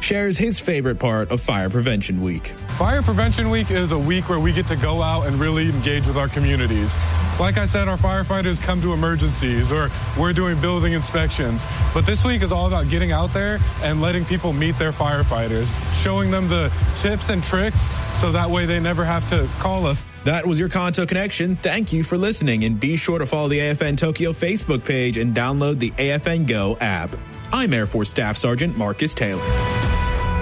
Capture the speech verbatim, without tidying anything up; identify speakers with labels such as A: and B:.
A: shares his favorite part of Fire Prevention Week.
B: Fire Prevention Week is a week where we get to go out and really engage with our communities. Like I said, our firefighters come to emergencies, or we're doing building inspections. But this week is all about getting out there and letting people meet their firefighters, showing them the tips and tricks so that way they never have to call us.
A: That was your Kanto Connection. Thank you for listening, and be sure to follow the A F N Tokyo Facebook page and download the A F N Go app. I'm Air Force Staff Sergeant Marcus Taylor.